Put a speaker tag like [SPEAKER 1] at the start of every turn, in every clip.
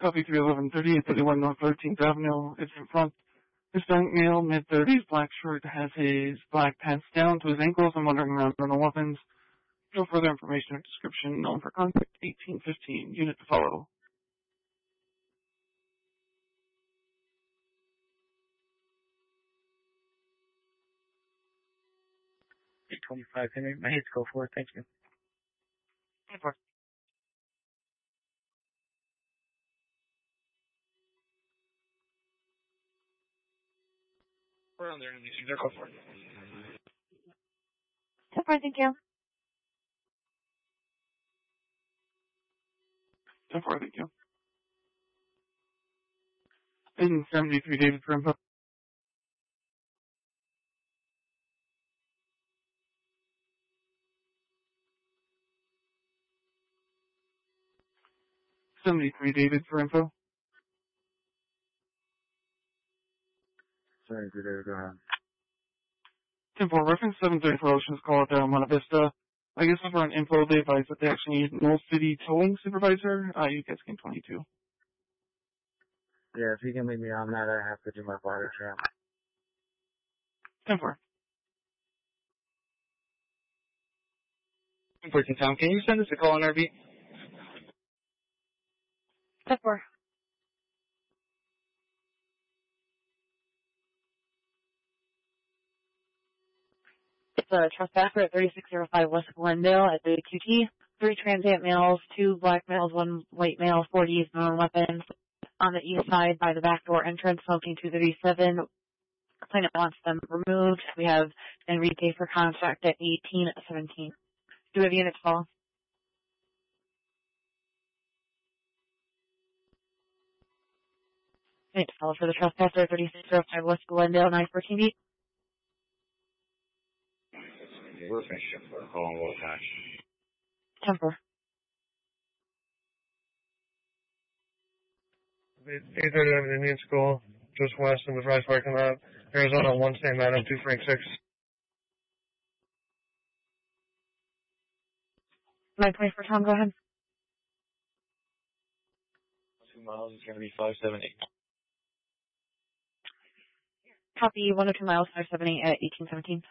[SPEAKER 1] Copy 31130 at 31 North 13th Avenue. It's in front. Hispanic male, mid-30s, black shirt, has his black pants down to his ankles and wandering around with no weapons. No further information or description known for contact. 1815. Unit to follow.
[SPEAKER 2] 825 Henry. My heads go for it. Thank you.
[SPEAKER 1] 10-4.
[SPEAKER 2] We're on there in the circle for it.
[SPEAKER 3] 10-4, thank you.
[SPEAKER 1] 10-4, thank you. 73 David for info. 73 David for info.
[SPEAKER 2] 73 David, go ahead.
[SPEAKER 1] 10-4, reference 734 Oceans call at Monte Vista. I guess over on info, they advise that they actually need no city towing supervisor. You guys can 22.
[SPEAKER 2] Yeah, if you can leave me on that, I have to do my body trap.
[SPEAKER 1] 10-4.
[SPEAKER 2] 14 Tom, can you send us a call on RV?
[SPEAKER 3] 10-4. It's a trespasser at 3605 West Glendale at the QT. 3 transient males, 2 black males, 1 white male, 40s, non-weapons. On the east side by the back door entrance, smoking 237. Plaintiff wants them removed. We have Enrique for contact at 1817. Do we have units call? Units call for the trespasser, 3605 West Glendale, 914 beat.
[SPEAKER 2] We're finishing for a call on Wolf Hatch.
[SPEAKER 3] 10-4.
[SPEAKER 4] 830 Indian School, just west in the Fry's parking lot. Arizona 1 St. Madam, 2 Frank 6.
[SPEAKER 3] 924 Tom, go ahead.
[SPEAKER 2] 2 miles is going to be 578.
[SPEAKER 3] Copy 102 miles, 578 at 1817.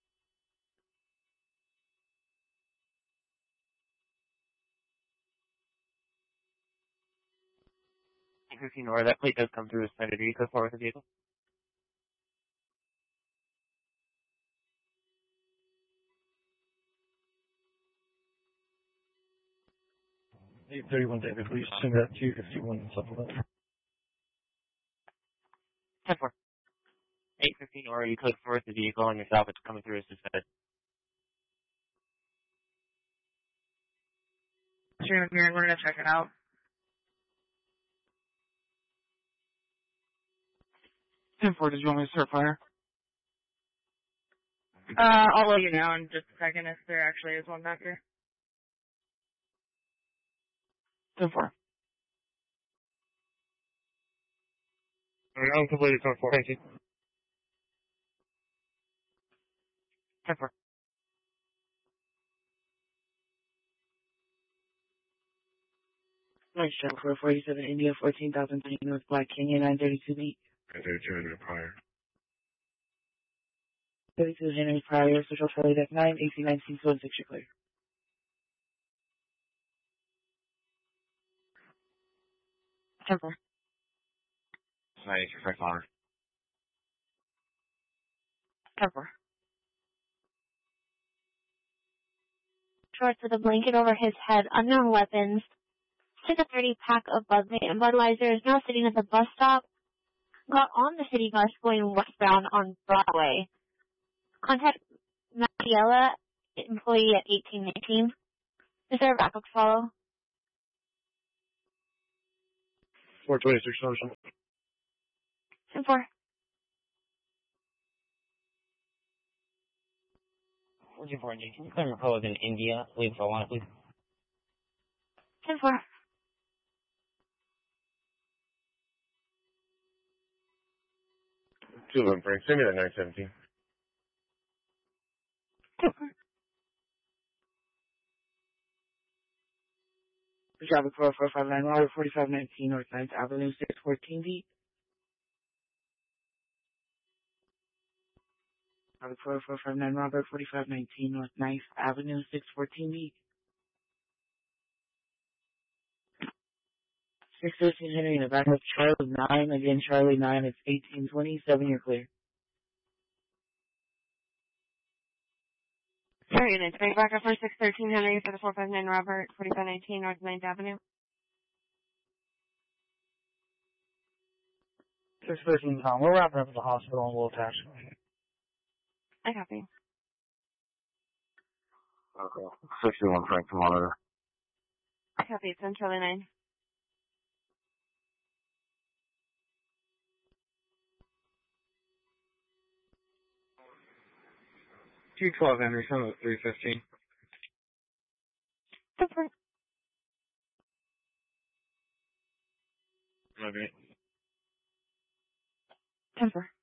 [SPEAKER 5] 15 or that plate does come through as Senator. You go forward with the vehicle.
[SPEAKER 4] $831 David, please send that to 51 supplement.
[SPEAKER 5] 10-4. 815 or you click forward the vehicle and yourself. It's coming through as suspended.
[SPEAKER 6] We're going to check it out.
[SPEAKER 1] 10-4, did you want me to start fire?
[SPEAKER 6] I'll let you know in just a second if there actually is one back here.
[SPEAKER 1] 10-4.
[SPEAKER 4] I'm completed 10-4, thank you.
[SPEAKER 5] 10-4.
[SPEAKER 6] Nice jump for 47 India, 14,000 North Black Kenya, 932 beat.
[SPEAKER 4] 932 Henry Pryor.
[SPEAKER 6] 32 Henry Pryor, Social Charlie Deck 9, AC 19, so 6, you're clear.
[SPEAKER 3] 10-4.
[SPEAKER 2] 90 for Frank Honor.
[SPEAKER 3] 10-4. Shorts with a blanket over his head, unknown weapons. Took a 30 pack of Bud Light and Budweiser, is now sitting at the bus stop. Got on the city bus going westbound on Broadway. Contact Mattiella, employee at 1819. Is there a backup follow?
[SPEAKER 4] 426 Norton.
[SPEAKER 3] 10-4.
[SPEAKER 5] 44 India. Can you clear your code in India? Please, if I want it, please.
[SPEAKER 3] 10-4.
[SPEAKER 4] Two of them, Frank. Send me that 917.
[SPEAKER 3] 10-4.
[SPEAKER 6] Traffic 4459 Robert, 4519 North 9th Avenue, 614 D. Traffic 4459 Robert, 4519 North 9th Avenue, 614 D. 613 Henry in the back of Charlie 9. Again, Charlie 9, it's 1827, you're clear.
[SPEAKER 7] Sorry, units. Bank back up for 613 Henry for the 459 Robert, 4519 North 9th Avenue.
[SPEAKER 2] 613 Tom. We're wrapping up at the hospital and we'll attach.
[SPEAKER 7] I copy.
[SPEAKER 5] Okay. 61 Frank to monitor.
[SPEAKER 7] I copy. It's on Charlie 9.
[SPEAKER 4] Q12 Henry, send it 315.
[SPEAKER 7] Different.
[SPEAKER 5] Okay.
[SPEAKER 7] Temper.